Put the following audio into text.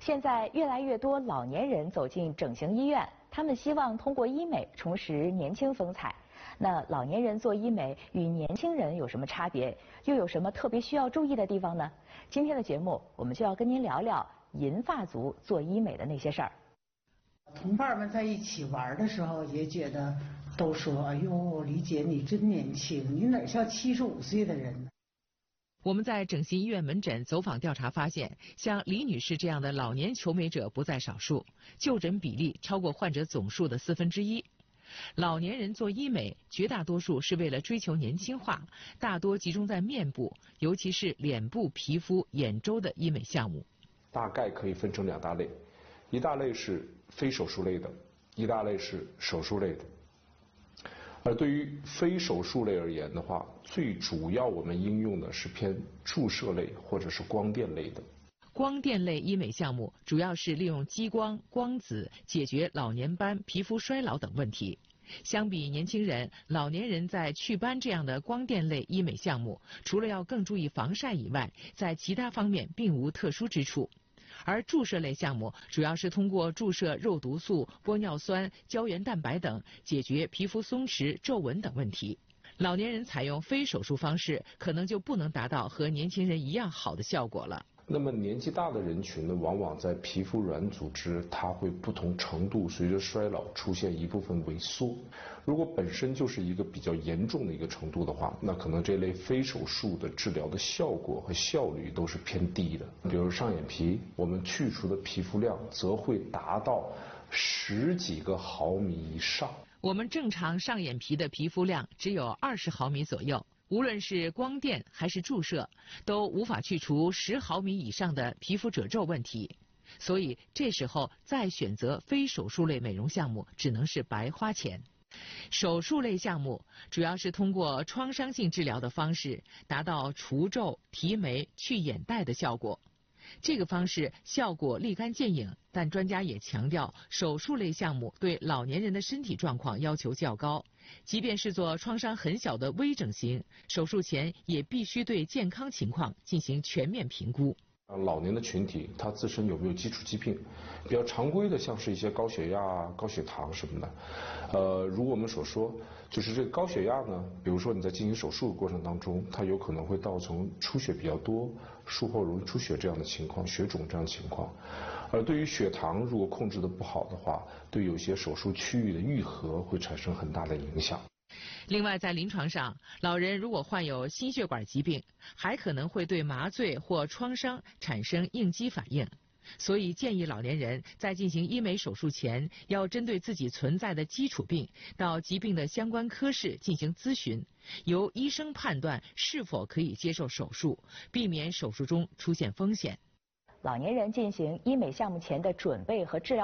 现在越来越多老年人走进整形医院，他们希望通过医美重拾年轻风采。那老年人做医美与年轻人有什么差别？又有什么特别需要注意的地方呢？今天的节目我们就要跟您聊聊银发族做医美的那些事儿。 同伴们在一起玩的时候也觉得都说：“哎呦，李姐你真年轻，你哪像75岁的人呢？” 我们在整形医院门诊走访调查发现，像李女士这样的老年求美者不在少数，就诊比例超过患者总数的1/4。老年人做医美，绝大多数是为了追求年轻化，大多集中在面部，尤其是脸部皮肤、眼周的医美项目。 大概可以分成2大类，一大类是非手术类的，一大类是手术类的。而对于非手术类而言的话，最主要我们应用的是偏注射类或者是光电类的。 光电类医美项目主要是利用激光、光子解决老年斑、皮肤衰老等问题。相比年轻人，老年人在祛斑这样的光电类医美项目，除了要更注意防晒以外，在其他方面并无特殊之处。而注射类项目主要是通过注射肉毒素、玻尿酸、胶原蛋白等，解决皮肤松弛、皱纹等问题。老年人采用非手术方式，可能就不能达到和年轻人一样好的效果了。 那么年纪大的人群呢，往往在皮肤软组织它会不同程度随着衰老出现一部分萎缩。如果本身就是一个比较严重的一个程度的话，那可能这类非手术的治疗的效果和效率都是偏低的。比如上眼皮，我们去除的皮肤量则会达到10几个毫米以上。 我们正常上眼皮的皮肤量只有20毫米左右。无论是光电还是注射，都无法去除10毫米以上的皮肤褶皱问题，所以这时候再选择非手术类美容项目，只能是白花钱。手术类项目主要是通过创伤性治疗的方式，达到除皱、提眉、去眼袋的效果。这个方式效果立竿见影，但专家也强调，手术类项目对老年人的身体状况要求较高，即便是做创伤很小的微整形，手术前也必须对健康情况进行全面评估。 老年的群体，他自身有没有基础疾病？比较常规的，像是一些高血压、高血糖什么的。如我们所说，就是这个高血压呢，比如说你在进行手术的过程当中，它有可能会造成出血比较多、术后容易出血这样的情况、血肿这样的情况。而对于血糖，如果控制的不好的话，对有些手术区域的愈合会产生很大的影响。 另外，在临床上，老人如果患有心血管疾病，还可能会对麻醉或创伤产生应激反应。所以建议老年人在进行医美手术前，要针对自己存在的基础病，到疾病的相关科室进行咨询，由医生判断是否可以接受手术，避免手术中出现风险。 老年人进行医美项目前的准备和治疗